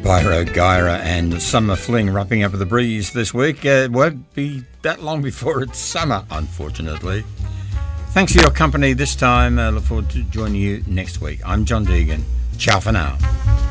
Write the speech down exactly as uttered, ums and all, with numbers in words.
Spyro Gyra and Summer Fling wrapping up with the breeze this week. Uh, it won't be that long before it's summer, unfortunately. Thanks for your company this time. I look forward to joining you next week. I'm John Deegan. Ciao for now.